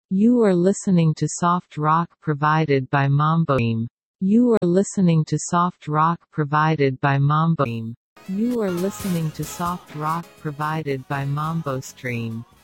You are listening to soft rock provided by Mambo. You are listening to soft rock provided by Mambo. You are listening to soft rock provided by Mambo Stream.